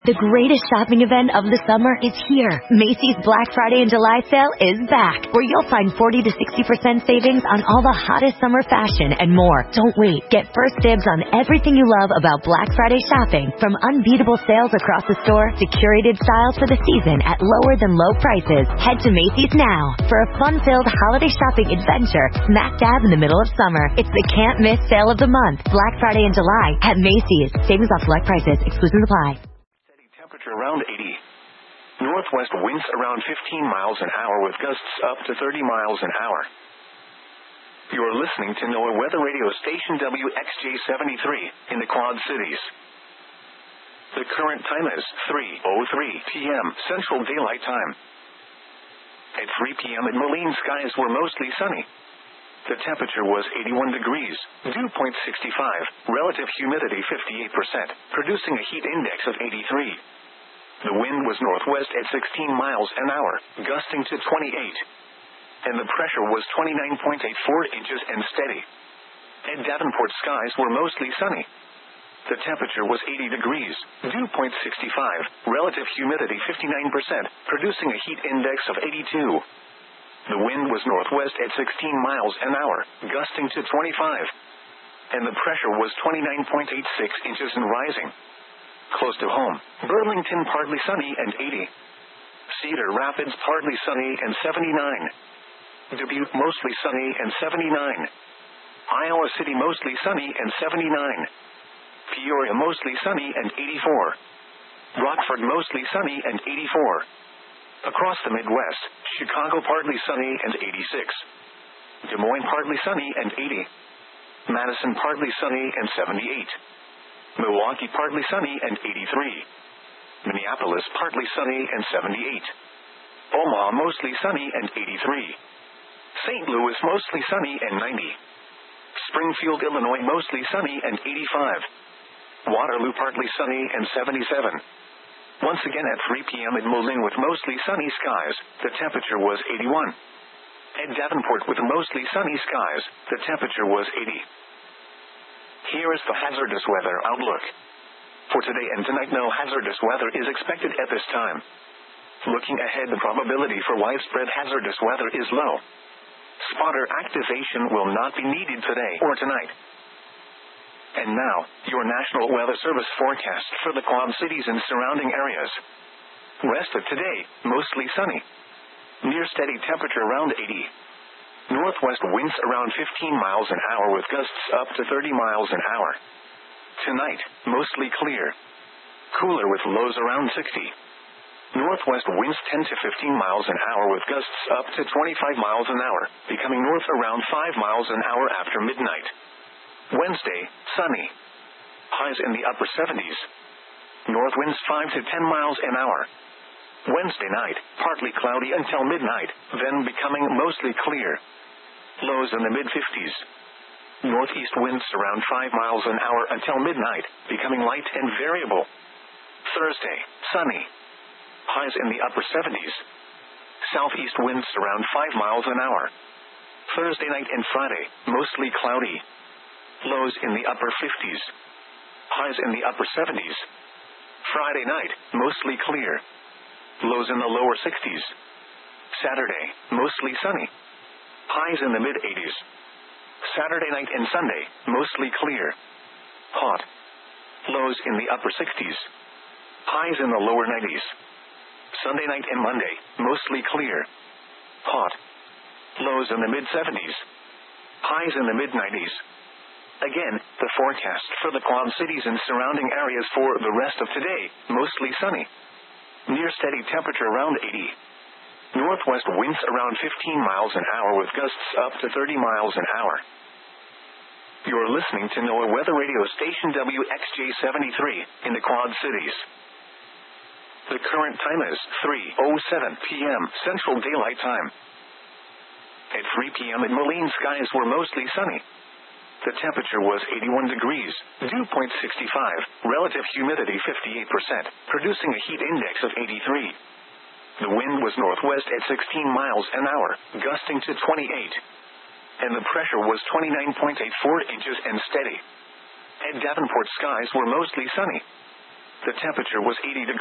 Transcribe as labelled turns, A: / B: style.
A: The greatest shopping event of the summer is here. Macy's Black Friday and July sale is back, where you'll find 40 to 60% savings on all the hottest summer fashion and more. Don't wait. Get first dibs on everything you love about Black Friday shopping, from unbeatable sales across the store to curated styles for the season at lower than low prices. Head to Macy's now for a fun-filled holiday shopping adventure smack dab in the middle of summer. It's the can't-miss sale of the month, Black Friday and July at Macy's. Savings off select prices. Exclusions apply.
B: Temperature around 80. Northwest winds around 15 miles an hour with gusts up to 30 miles an hour. You are listening to NOAA Weather Radio Station WXJ73 in the Quad Cities. The current time is 3:03 p.m. Central Daylight Time. At 3 p.m. at Moline, skies were mostly sunny. The temperature was 81 degrees, dew point 65, relative humidity 58%, producing a heat index of 83. The wind was northwest at 16 miles an hour, gusting to 28. And the pressure was 29.84 inches and steady. At Davenport, skies were mostly sunny. The temperature was 80 degrees, dew point 65, relative humidity 59%, producing a heat index of 82. The wind was northwest at 16 miles an hour, gusting to 25. And the pressure was 29.86 inches and rising. Close to home, Burlington partly sunny and 80. Cedar Rapids partly sunny and 79. Dubuque mostly sunny and 79. Iowa City mostly sunny and 79. Peoria mostly sunny and 84. Rockford mostly sunny and 84. Across the Midwest, Chicago partly sunny and 86. Des Moines partly sunny and 80. Madison partly sunny and 78. Milwaukee partly sunny and 83. Minneapolis partly sunny and 78. Omaha mostly sunny and 83. St. Louis mostly sunny and 90. Springfield, Illinois mostly sunny and 85. Waterloo partly sunny and 77. Once again at 3 p.m. at Moline with mostly sunny skies, the temperature was 81. At Davenport with mostly sunny skies, the temperature was 80. Here is the hazardous weather outlook. For today and tonight, no hazardous weather is expected at this time. Looking ahead, the probability for widespread hazardous weather is low. Spotter activation will not be needed today or tonight. And now, your National Weather Service forecast for the Quad Cities and surrounding areas. Rest of today, mostly sunny. Near steady temperature around 80. Northwest winds around 15 miles an hour with gusts up to 30 miles an hour. Tonight, mostly clear. Cooler with lows around 60. Northwest winds 10 to 15 miles an hour with gusts up to 25 miles an hour, becoming north around 5 miles an hour after midnight. Wednesday, sunny. Highs in the upper 70s. North winds 5 to 10 miles an hour. Wednesday night, partly cloudy until midnight, then becoming mostly clear. Lows in the mid-50s. Northeast winds around 5 miles an hour until midnight, becoming light and variable. Thursday, sunny. Highs in the upper 70s. Southeast winds around 5 miles an hour. Thursday night and Friday, mostly cloudy. Lows in the upper 50s. Highs in the upper 70s. Friday night, mostly clear. Lows in the lower 60s. Saturday, mostly sunny. Highs in the mid-80s. Saturday night and Sunday, mostly clear. Hot. Lows in the upper 60s. Highs in the lower 90s. Sunday night and Monday, mostly clear. Hot. Lows in the mid-70s. Highs in the mid-90s. Again, the forecast for the Quad Cities and surrounding areas for the rest of today, mostly sunny. Near steady temperature around 80. Northwest winds around 15 miles an hour with gusts up to 30 miles an hour. You're listening to NOAA Weather Radio Station WXJ73 in the Quad Cities. The current time is 3:07 p.m. Central Daylight Time. At 3 p.m. at Moline, skies were mostly sunny. The temperature was 81 degrees, dew point 65, relative humidity 58%, producing a heat index of 83. The wind was northwest at 16 miles an hour, gusting to 28. And the pressure was 29.84 inches and steady. At Davenport, skies were mostly sunny. The temperature was 80 degrees.